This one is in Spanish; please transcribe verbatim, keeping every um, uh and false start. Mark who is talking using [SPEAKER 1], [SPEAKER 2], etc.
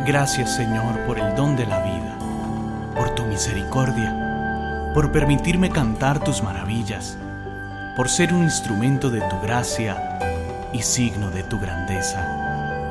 [SPEAKER 1] Gracias, Señor, por el don de la vida, por tu misericordia, por permitirme cantar tus maravillas, por ser un instrumento de tu gracia y signo de tu grandeza.